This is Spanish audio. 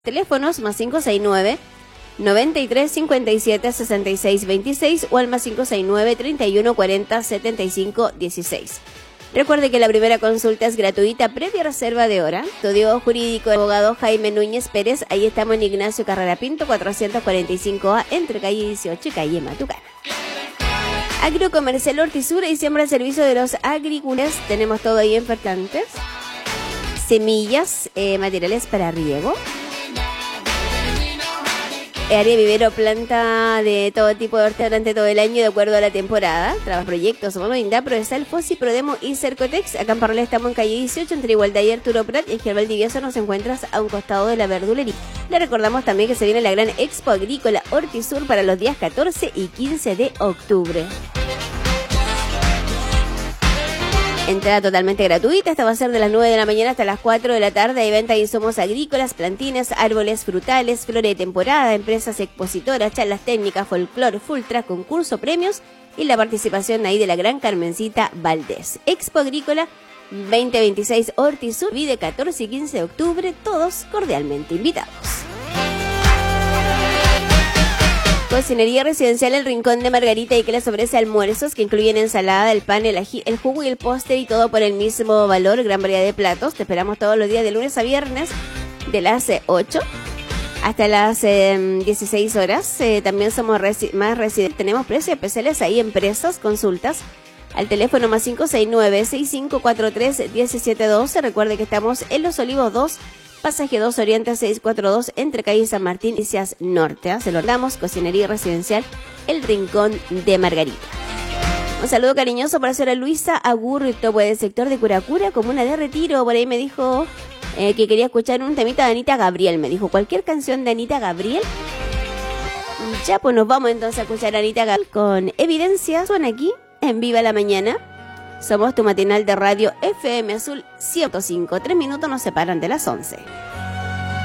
Teléfonos más 569 93 57 66 26 o al más 569 31 40 75 16. Recuerde que la primera consulta es gratuita previa reserva de hora. Estudio jurídico del abogado Jaime Núñez Pérez. Ahí estamos en Ignacio Carrera Pinto 445A entre calle 18 y calle Matucana. Agrocomercial Hortisur y siembra al servicio de los agricultores. Tenemos todo ahí en fertilizantes, semillas, materiales para riego. Área vivero, planta de todo tipo de hortalizas durante todo el año de acuerdo a la temporada. Trabaja proyectos, Monoinda, Prodesal, Fossi, Prodemo y Cercotex. Acá en Parral estamos en calle 18, entre Igualdad y Arturo Prat. En General Divioso nos encuentras a un costado de la verdulería. Le recordamos también que se viene la gran Expo Agrícola Hortisur para los días 14 y 15 de octubre. Entrada totalmente gratuita, esta va a ser de las 9 de la mañana hasta las 4 de la tarde. Hay venta de insumos agrícolas, plantines, árboles frutales, flores de temporada, empresas expositoras, charlas técnicas, folclore, full track, concurso, premios y la participación ahí de la gran Carmencita Valdés. Expo Agrícola 2026 Hortisur, de 14 y 15 de octubre, todos cordialmente invitados. Cocinería Residencial El Rincón de Margarita y que les ofrece almuerzos que incluyen ensalada, el pan, el ají, el jugo y el póster y todo por el mismo valor, gran variedad de platos. Te esperamos todos los días de lunes a viernes de las 8 hasta las 16 horas. También somos más residentes, tenemos precios especiales ahí, empresas, consultas al teléfono más 569-6543-1712. Recuerde que estamos en Los Olivos 2, Pasaje 2 Oriente 642 entre calle San Martín y Cias Norte. Se lo damos, Cocinería Residencial El Rincón de Margarita. Un saludo cariñoso para señora Luisa Agurto, del sector de Curacura, comuna de Retiro. Por ahí me dijo que quería escuchar un temita de Anita Gabriel. Me dijo cualquier canción de Anita Gabriel. Ya, pues nos vamos entonces a escuchar a Anita Gabriel con Evidencia. Suena aquí en Viva la Mañana. Somos tu matinal de radio FM Azul 105. 3 minutos nos separan de las 11.